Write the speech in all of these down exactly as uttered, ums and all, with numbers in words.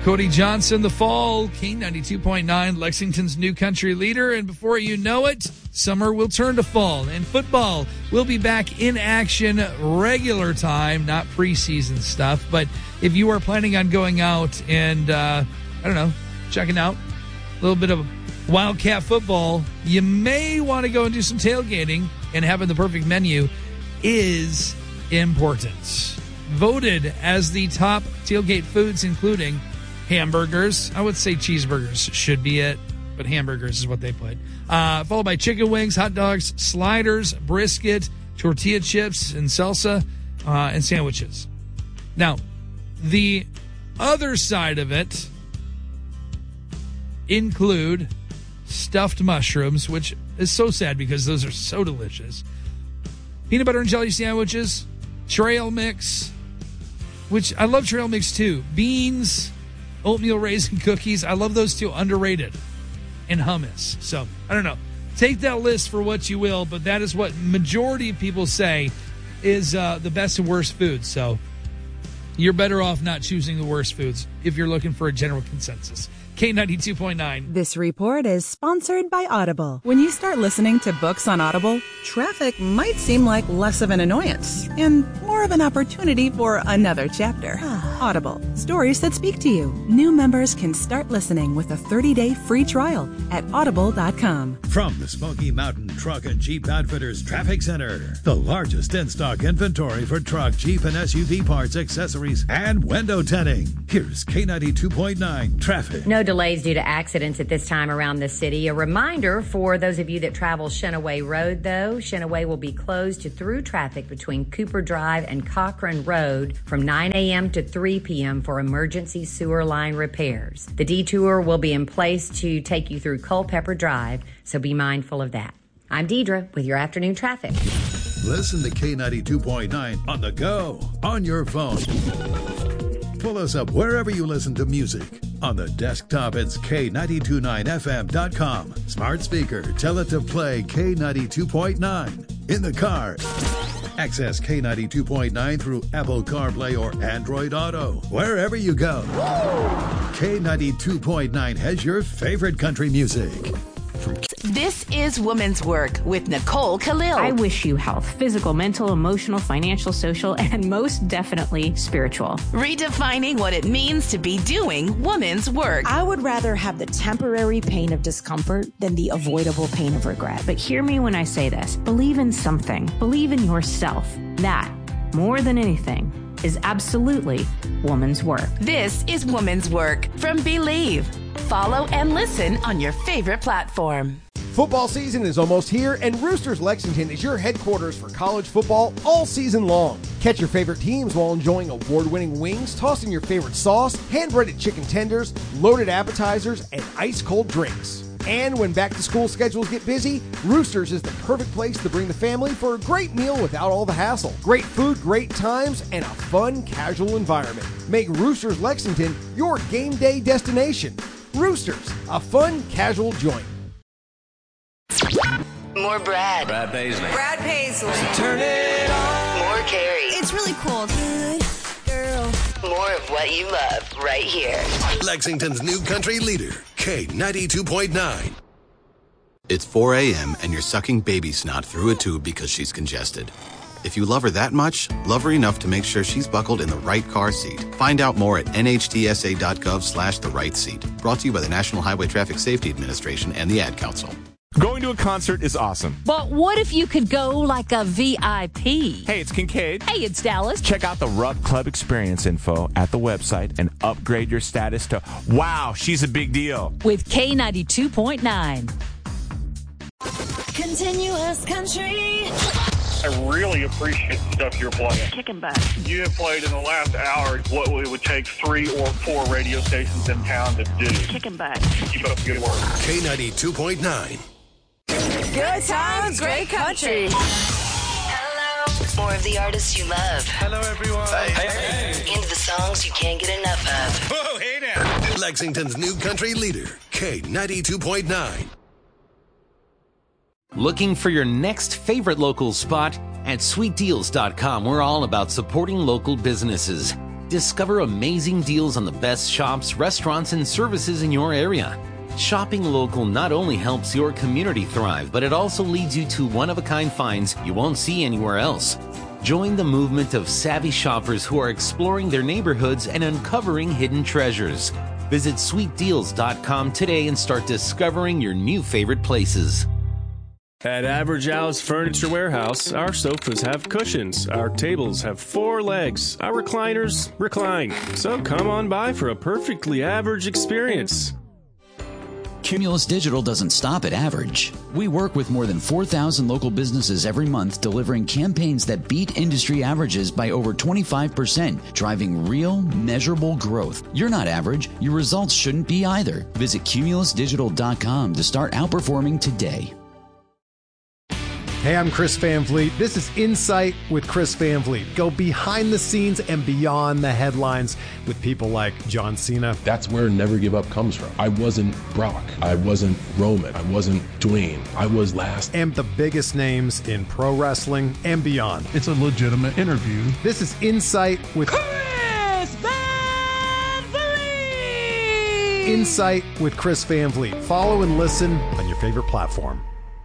Cody Johnson, The Fall, K ninety-two point nine, Lexington's new country leader. And before you know it, summer will turn to fall, and football will be back in action regular time, not preseason stuff. But if you are planning on going out and, uh, I don't know, checking out a little bit of Wildcat football, you may want to go and do some tailgating, and having the perfect menu is important. Voted as the top tailgate foods, including hamburgers. I would say cheeseburgers should be it, but hamburgers is what they put. Uh, followed by chicken wings, hot dogs, sliders, brisket, tortilla chips, and salsa, uh, and sandwiches. Now, the other side of it include stuffed mushrooms, which is so sad because those are so delicious. Peanut butter and jelly sandwiches, trail mix, which I love trail mix too. Beans, oatmeal raisin cookies. I love those too. Underrated. And hummus. So, I don't know. Take that list for what you will, but that is what majority of people say is uh, the best and worst foods. So, you're better off not choosing the worst foods if you're looking for a general consensus. K ninety-two point nine. This report is sponsored by Audible. When you start listening to books on Audible, traffic might seem like less of an annoyance and more of an opportunity for another chapter. Audible, stories that speak to you. New members can start listening with a thirty-day free trial at audible dot com. From the Smoky Mountain Truck and Jeep Outfitters Traffic Center, the largest in-stock inventory for truck, Jeep, and S U V parts, accessories, and window tinting. Here's K ninety-two point nine Traffic. No delays due to accidents at this time around the city. A reminder for those of you that travel Shenaway Road, though, Shenaway will be closed to through traffic between Cooper Drive and Cochran Road from nine a.m. to three p.m. for emergency sewer line repairs. The detour will be in place to take you through Culpeper Drive, so be mindful of that. I'm Deidre with your afternoon traffic. Listen to K ninety-two point nine on the go, on your phone. Pull us up wherever you listen to music. On the desktop, it's K nine two nine F M dot com. Smart speaker, tell it to play K ninety-two point nine. In the car, access K ninety-two point nine through Apple CarPlay or Android Auto. Wherever you go, K ninety-two point nine has your favorite country music. This is Women's Work with Nicole Khalil. I wish you health, physical, mental, emotional, financial, social, and most definitely spiritual. Redefining what it means to be doing women's work. I would rather have the temporary pain of discomfort than the avoidable pain of regret. But hear me when I say this. Believe in something. Believe in yourself. That, more than anything, is absolutely woman's work. This is Women's Work from Believe. Follow and listen on your favorite platform. Football season is almost here, and Roosters Lexington is your headquarters for college football all season long. Catch your favorite teams while enjoying award-winning wings, tossing your favorite sauce, hand-breaded chicken tenders, loaded appetizers, and ice-cold drinks. And when back-to-school schedules get busy, Roosters is the perfect place to bring the family for a great meal without all the hassle. Great food, great times, and a fun, casual environment. Make Roosters Lexington your game day destination. Roosters, a fun, casual joint. More Brad. Brad Paisley. Brad Paisley. So turn it on. More Carrie. It's really cool. Good girl. More of what you love right here. Lexington's new country leader, K ninety-two point nine. It's four a.m. and you're sucking baby snot through a tube because she's congested. If you love her that much, love her enough to make sure she's buckled in the right car seat. Find out more at N H T S A dot gov slash the right seat. Brought to you by the National Highway Traffic Safety Administration and the Ad Council. Going to a concert is awesome. But what if you could go like a V I P? Hey, it's Kincaid. Hey, it's Dallas. Check out the Rupp Club experience info at the website and upgrade your status to, wow, she's a big deal. With K ninety-two point nine. Continuous country. I really appreciate the stuff you're playing. Kicking butt. You have played in the last hour what it would take three or four radio stations in town to do. Kicking butt. Keep up the good work. K ninety-two point nine. Good times, great country. Hello. More of the artists you love. Hello, everyone. Hey, hey. Into the songs you can't get enough of. Whoa, hey now. Lexington's new country leader, K ninety-two point nine. Looking for your next favorite local spot? At sweet deals dot com, we're all about supporting local businesses. Discover amazing deals on the best shops, restaurants, and services in your area. Shopping local not only helps your community thrive, but it also leads you to one-of-a-kind finds you won't see anywhere else. Join the movement of savvy shoppers who are exploring their neighborhoods and uncovering hidden treasures. Visit sweet deals dot com today and start discovering your new favorite places. At Average Al's Furniture Warehouse, our sofas have cushions, our tables have four legs, our recliners recline. So come on by for a perfectly average experience. Cumulus Digital doesn't stop at average. We work with more than four thousand local businesses every month, delivering campaigns that beat industry averages by over twenty-five percent, driving real, measurable growth. You're not average. Your results shouldn't be either. Visit cumulus digital dot com to start outperforming today. Hey, I'm Chris Van Vliet. This is Insight with Chris Van Vliet. Go behind the scenes and beyond the headlines with people like John Cena. That's where Never Give Up comes from. I wasn't Brock. I wasn't Roman. I wasn't Dwayne. I was last. And the biggest names in pro wrestling and beyond. It's a legitimate interview. This is Insight with Chris Van Vliet. Insight with Chris Van Vliet. Follow and listen on your favorite platform.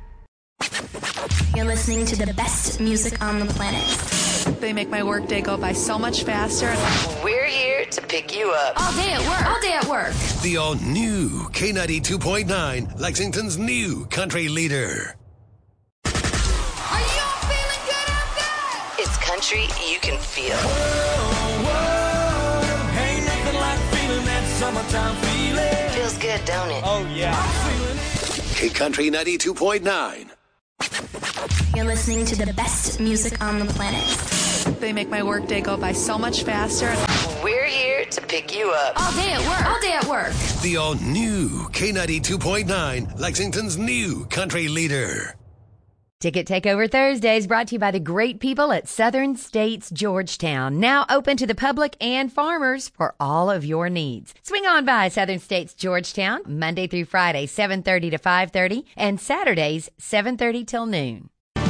You're listening to the best music on the planet. They make my workday go by so much faster. We're here to pick you up. All day at work. All day at work. The all-new K ninety-two point nine, Lexington's new country leader. Are you all feeling good out there? It's country you can feel. Whoa, whoa, ain't nothing like feeling that summertime feeling. Feels good, don't it? Oh, yeah. I'm feeling it. K Country ninety-two point nine. You're listening to the best music on the planet. They make my workday go by so much faster. We're here to pick you up. All day at work. All day at work. The all-new K ninety-two point nine, Lexington's new country leader. Ticket Takeover Thursdays brought to you by the great people at Southern States Georgetown. Now open to the public and farmers for all of your needs. Swing on by Southern States Georgetown, Monday through Friday, seven thirty to five thirty, and Saturdays, seven thirty till noon.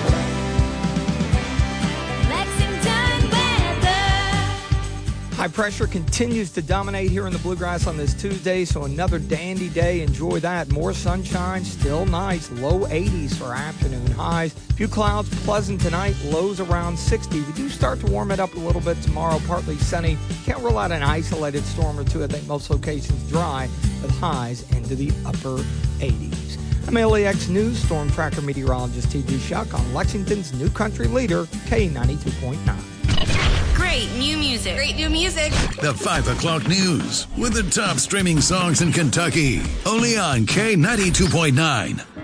High pressure continues to dominate here in the Bluegrass on this Tuesday, so another dandy day. Enjoy that. More sunshine, still nice. Low eighties for afternoon highs. Few clouds, pleasant tonight. Lows around sixty. We do start to warm it up a little bit tomorrow. Partly sunny. Can't rule out an isolated storm or two. I think most locations dry, with highs into the upper eighties. I'm L A X News Storm Tracker meteorologist T J Shuck on Lexington's new country leader, K ninety-two point nine. Great new music. Great new music. The five o'clock news with the top streaming songs in Kentucky. Only on K ninety-two point nine.